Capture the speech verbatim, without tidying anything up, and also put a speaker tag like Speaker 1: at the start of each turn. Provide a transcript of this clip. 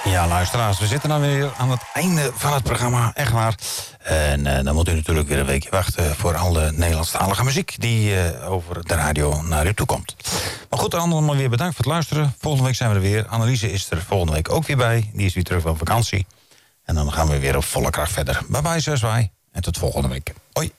Speaker 1: Ja, luisteraars, we zitten dan weer aan het einde van het programma, echt waar. En uh, dan moet u natuurlijk weer een weekje wachten voor al de Nederlandstalige muziek die uh, over de radio naar u toe komt. Maar goed, allemaal weer bedankt voor het luisteren. Volgende week zijn we er weer. Anneliese is er volgende week ook weer bij. Die is weer terug van vakantie. En dan gaan we weer op volle kracht verder. Bye bye, zeswaai. En tot volgende week. Hoi.